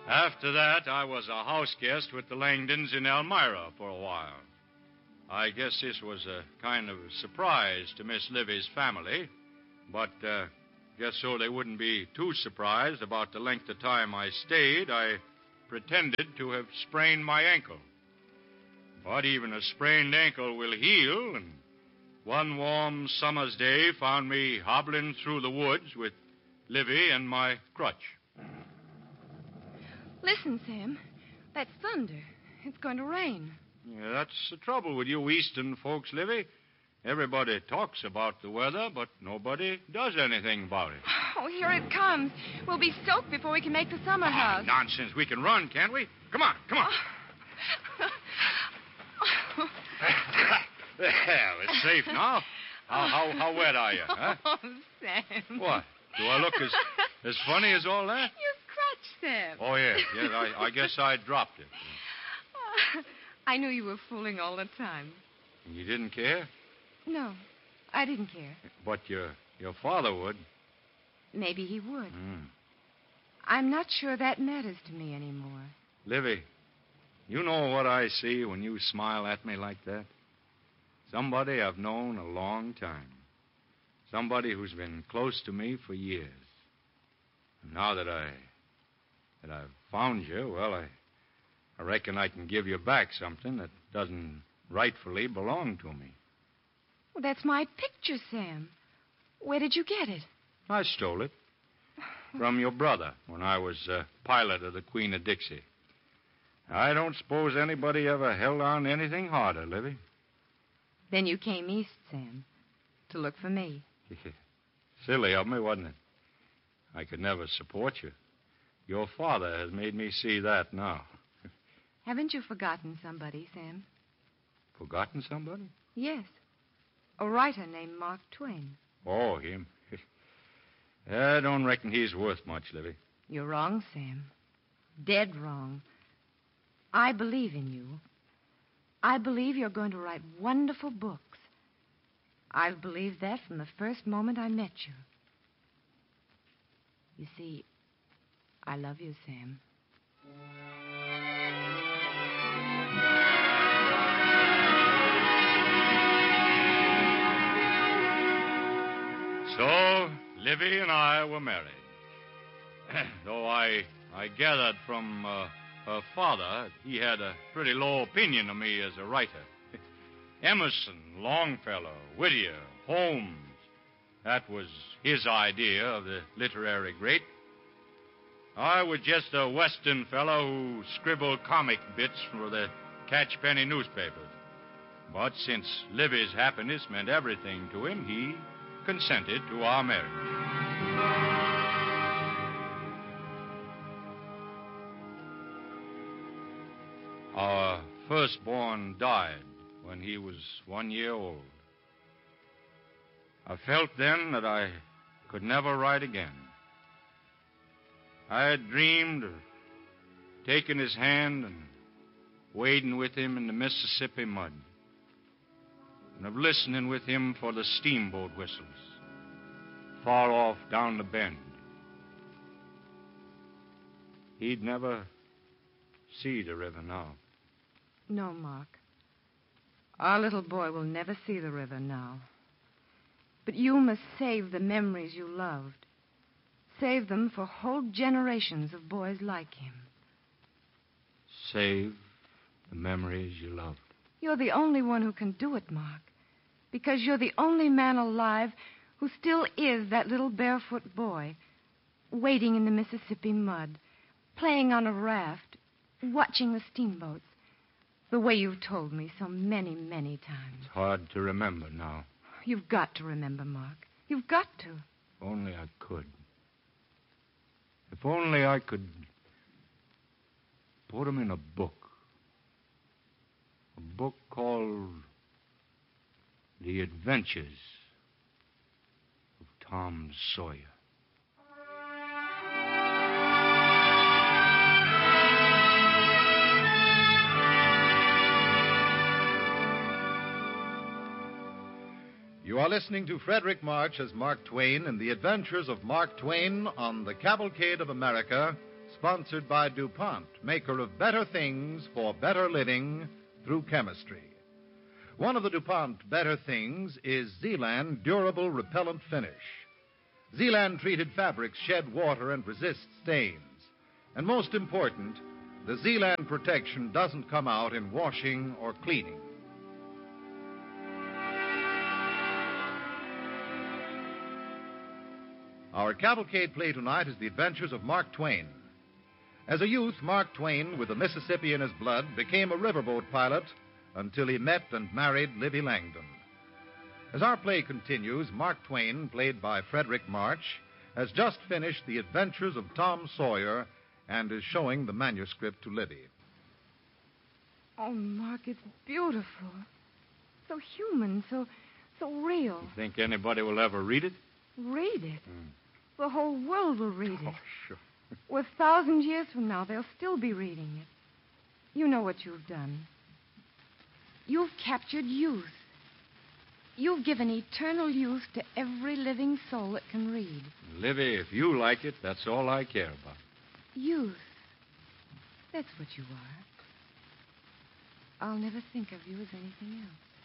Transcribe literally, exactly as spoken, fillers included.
After that, I was a house guest with the Langdons in Elmira for a while. I guess this was a kind of surprise to Miss Livy's family, but uh, just so they wouldn't be too surprised about the length of time I stayed, I pretended to have sprained my ankle. But even a sprained ankle will heal, and one warm summer's day found me hobbling through the woods with Livy and my crutch. Listen, Sam. That's thunder. It's going to rain. Yeah, that's the trouble with you eastern folks, Livy. Everybody talks about the weather, but nobody does anything about it. Oh, here it comes. We'll be soaked before we can make the summer house. Oh, nonsense. We can run, can't we? Come on, come on. Well, it's safe now. How, how, how wet are you, huh? Oh, Sam. What? Do I look as, as funny as all that? Your crutch, Sam. Oh, yes. Yes, I, I guess I dropped it. Uh, I knew you were fooling all the time. You didn't care? No, I didn't care. But your your father would. Maybe he would. Mm. I'm not sure that matters to me anymore. Livy, you know what I see when you smile at me like that? Somebody I've known a long time. Somebody who's been close to me for years. And now that I that I've found you, well, I I reckon I can give you back something that doesn't rightfully belong to me. Well, that's my picture, Sam. Where did you get it? I stole it from your brother when I was uh, pilot of the Queen of Dixie. I don't suppose anybody ever held on to anything harder, Livy. Then you came east, Sam, to look for me. Silly of me, wasn't it? I could never support you. Your father has made me see that now. Haven't you forgotten somebody, Sam? Forgotten somebody? Yes. A writer named Mark Twain. Oh, him. I don't reckon he's worth much, Livy. You're wrong, Sam. Dead wrong. I believe in you. I believe you're going to write wonderful books. I've believed that from the first moment I met you. You see, I love you, Sam. So, Livy and I were married. Though I I gathered from uh, her father he had a pretty low opinion of me as a writer. Emerson, Longfellow, Whittier, Holmes. That was his idea of the literary great. I was just a Western fellow who scribbled comic bits for the catchpenny newspapers. But since Livy's happiness meant everything to him, he consented to our marriage. Our firstborn died when he was one year old. I felt then that I could never write again. I had dreamed of taking his hand and wading with him in the Mississippi mud, and of listening with him for the steamboat whistles far off down the bend. He'd never see the river now. No, Mark. Our little boy will never see the river now. But you must save the memories you loved. Save them for whole generations of boys like him. Save the memories you loved. You're the only one who can do it, Mark. Because you're the only man alive who still is that little barefoot boy, wading in the Mississippi mud, playing on a raft, watching the steamboats, the way you've told me so many, many times. It's hard to remember now. You've got to remember, Mark. You've got to. If only I could. If only I could put them in a book. A book called The Adventures of Tom Sawyer. You are listening to Frederick March as Mark Twain in The Adventures of Mark Twain on the Cavalcade of America, sponsored by DuPont, maker of better things for better living through chemistry. One of the DuPont better things is Zeeland Durable Repellent Finish. Zeeland treated fabrics shed water and resist stains. And most important, the Zeeland protection doesn't come out in washing or cleaning. Our cavalcade play tonight is the adventures of Mark Twain. As a youth, Mark Twain, with the Mississippi in his blood, became a riverboat pilot until he met and married Livy Langdon. As our play continues, Mark Twain, played by Frederick March, has just finished The Adventures of Tom Sawyer and is showing the manuscript to Livy. Oh, Mark, it's beautiful. So human, so so real. You think anybody will ever read it? Read it? Mm. The whole world will read it. Oh, sure. Well, a thousand years from now, they'll still be reading it. You know what you've done. You've captured youth. You've given eternal youth to every living soul that can read. Livy, if you like it, that's all I care about. Youth. That's what you are. I'll never think of you as anything else.